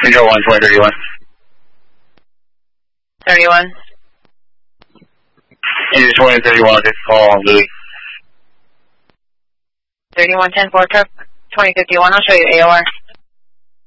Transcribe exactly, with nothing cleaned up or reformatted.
Control one, twenty thirty-one. thirty-one. Engine twenty thirty-one, take the call on Louis. thirty-one ten four truck, twenty fifty-one, I'll show you A O R.